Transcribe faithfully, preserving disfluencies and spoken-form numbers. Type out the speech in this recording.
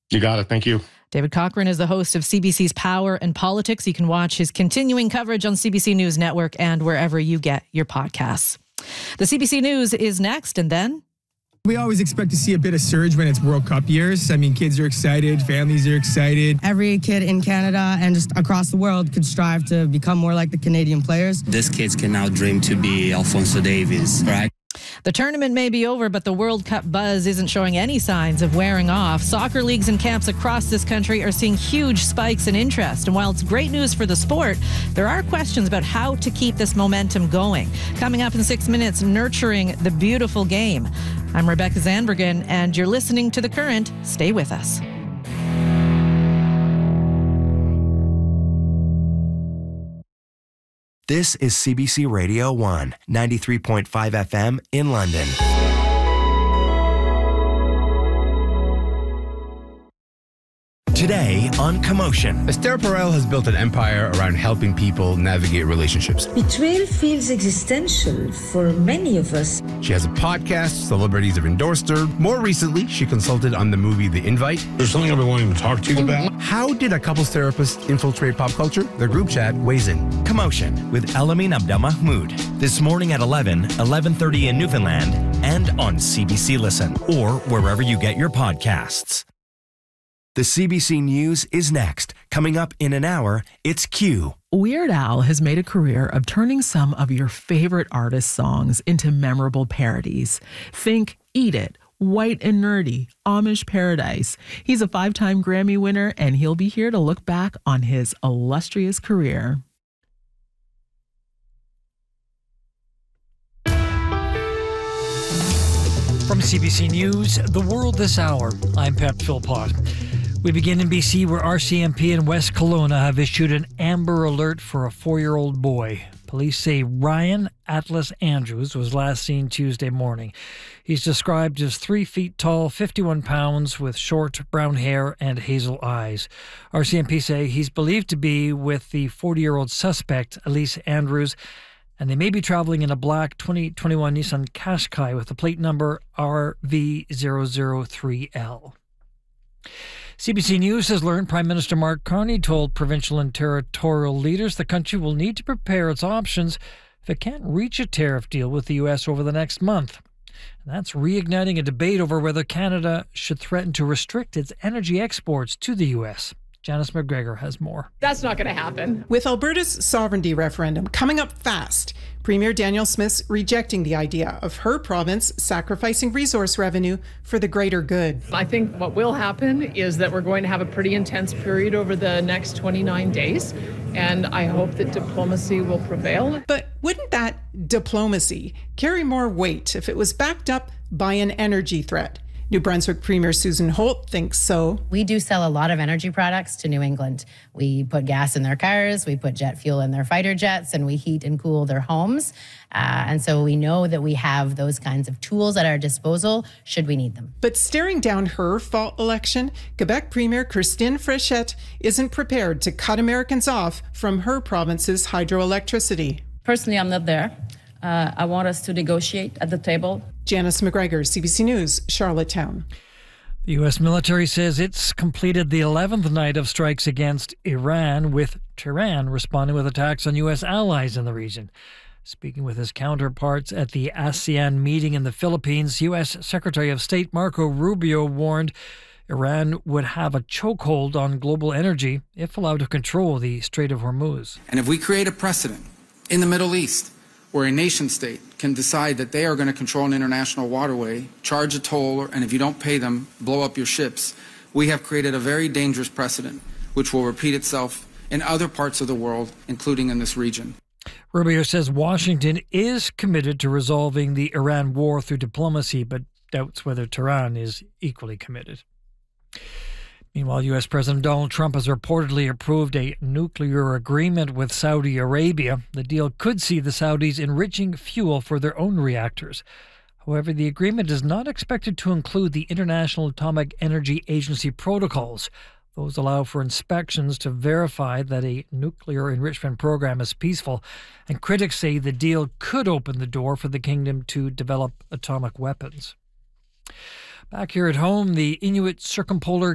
You got it. Thank you. David Cochrane is the host of C B C's Power and Politics. You can watch his continuing coverage on C B C News Network and wherever you get your podcasts. The C B C News is next, and then... We always expect to see a bit of surge when it's World Cup years. I mean, kids are excited, families are excited. Every kid in Canada and just across the world could strive to become more like the Canadian players. These kids can now dream to be Alphonso Davies, right? The tournament may be over, but the World Cup buzz isn't showing any signs of wearing off. Soccer leagues and camps across this country are seeing huge spikes in interest. And while it's great news for the sport, there are questions about how to keep this momentum going. Coming up in six minutes, nurturing the beautiful game. I'm Rebecca Zandbergen, and you're listening to The Current. Stay with us. This is C B C Radio one, ninety-three point five F M in London. Today on Commotion. Esther Perel has built an empire around helping people navigate relationships. Betrayal feels existential for many of us. She has a podcast, celebrities have endorsed her. More recently, she consulted on the movie The Invite. There's something I've been wanting to talk to you about. How did a couples therapist infiltrate pop culture? Their group chat weighs in. Commotion with Elamin Abdelmahmoud. This morning at eleven, eleven thirty in Newfoundland, and on C B C Listen, or wherever you get your podcasts. The C B C News is next. Coming up in an hour, it's Q. Weird Al has made a career of turning some of your favorite artists' songs into memorable parodies. Think Eat It, White and Nerdy, Amish Paradise. He's a five-time Grammy winner, and he'll be here to look back on his illustrious career. From C B C News, The World This Hour, I'm Pep Philpott. We begin in B C, where R C M P in West Kelowna have issued an Amber Alert for a four-year-old boy. Police say Ryan Atlas Andrews was last seen Tuesday morning. He's described as three feet tall, fifty-one pounds, with short brown hair and hazel eyes. R C M P say he's believed to be with the forty-year-old suspect, Elise Andrews, and they may be traveling in a black twenty twenty-one Nissan Qashqai with the plate number R V zero zero three L. C B C News has learned Prime Minister Mark Carney told provincial and territorial leaders the country will need to prepare its options if it can't reach a tariff deal with the U S over the next month. And that's reigniting a debate over whether Canada should threaten to restrict its energy exports to the U S. Janice McGregor has more. That's not going to happen. With Alberta's sovereignty referendum coming up fast, Premier Danielle Smith's rejecting the idea of her province sacrificing resource revenue for the greater good. I think what will happen is that we're going to have a pretty intense period over the next twenty-nine days, and I hope that diplomacy will prevail. But wouldn't that diplomacy carry more weight if it was backed up by an energy threat? New Brunswick Premier Susan Holt thinks so. We do sell a lot of energy products to New England. We put gas in their cars, we put jet fuel in their fighter jets, and we heat and cool their homes. Uh, and so we know that we have those kinds of tools at our disposal should we need them. But staring down her fall election, Quebec Premier Christine Fréchette isn't prepared to cut Americans off from her province's hydroelectricity. Personally, I'm not there. Uh, I want us to negotiate at the table. Janice McGregor, C B C News, Charlottetown. The U S military says it's completed the eleventh night of strikes against Iran, with Tehran responding with attacks on U S allies in the region. Speaking with his counterparts at the ASEAN meeting in the Philippines, U S Secretary of State Marco Rubio warned Iran would have a chokehold on global energy if allowed to control the Strait of Hormuz. And if we create a precedent in the Middle East where a nation state can decide that they are going to control an international waterway, charge a toll, and if you don't pay them, blow up your ships, we have created a very dangerous precedent which will repeat itself in other parts of the world, including in this region. Rubio says Washington is committed to resolving the Iran war through diplomacy, but doubts whether Tehran is equally committed. Meanwhile, U S President Donald Trump has reportedly approved a nuclear agreement with Saudi Arabia. The deal could see the Saudis enriching fuel for their own reactors. However, the agreement is not expected to include the International Atomic Energy Agency protocols. Those allow for inspections to verify that a nuclear enrichment program is peaceful, and critics say the deal could open the door for the kingdom to develop atomic weapons. Back here at home, the Inuit Circumpolar